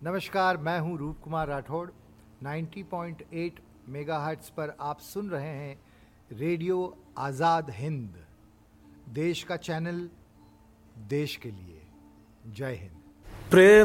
नमस्कार, मैं हूं रूप कुमार राठौड़। 90.8 मेगाहर्ट्ज़ पर आप सुन रहे हैं रेडियो आज़ाद हिंद, देश का चैनल, देश के लिए। जय हिंद। प्रेम